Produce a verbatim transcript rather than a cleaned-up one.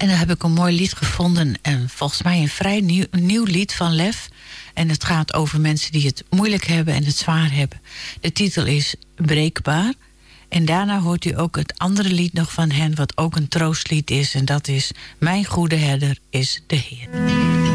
En dan heb ik een mooi lied gevonden. En volgens mij een vrij nieuw, nieuw lied van Lef. En het gaat over mensen die het moeilijk hebben en het zwaar hebben. De titel is Breekbaar. En daarna hoort u ook het andere lied nog van hen, wat ook een troostlied is. En dat is Mijn goede herder is de Heer.